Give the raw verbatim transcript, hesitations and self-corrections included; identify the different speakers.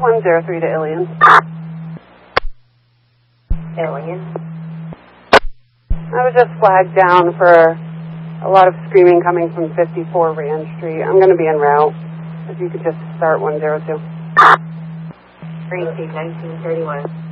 Speaker 1: one zero three to Ilion.
Speaker 2: Ilion.
Speaker 1: I was just flagged down for a lot of screaming coming from fifty-four Rand Street. I'm going to be en route. If you could just start one zero two.
Speaker 2: Three two nineteen thirty one.